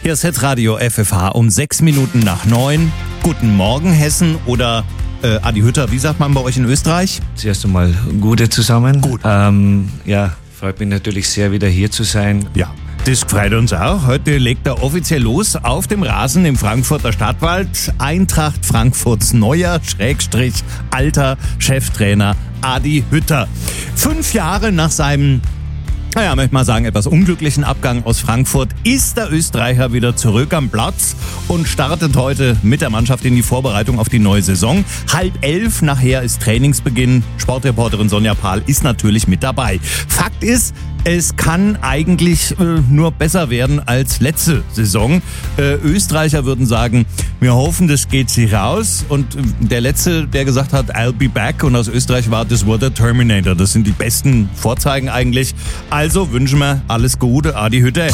Hier ist Hitradio FFH um 6 Minuten nach 9. Guten Morgen, Hessen, oder Adi Hütter, wie sagt man bei euch in Österreich? Zuerst einmal Gute zusammen. Gut. Freut mich natürlich sehr, wieder hier zu sein. Ja, das freut uns auch. Heute legt er offiziell los auf dem Rasen im Frankfurter Stadtwald. Eintracht Frankfurts neuer, alter Cheftrainer Adi Hütter. 5 Jahre nach seinem, möchte mal sagen, etwas unglücklichen Abgang aus Frankfurt ist der Österreicher wieder zurück am Platz und startet heute mit der Mannschaft in die Vorbereitung auf die neue Saison. 10:30 nachher ist Trainingsbeginn. Sportreporterin Sonja Pahl ist natürlich mit dabei. Fakt ist, es kann eigentlich nur besser werden als letzte Saison. Österreicher würden sagen, wir hoffen, das geht sich raus. Und der Letzte, der gesagt hat, I'll be back, und aus Österreich war das Wort der Terminator. Das sind die besten Vorzeigen eigentlich. Also wünschen wir alles Gute, Adi Hütter.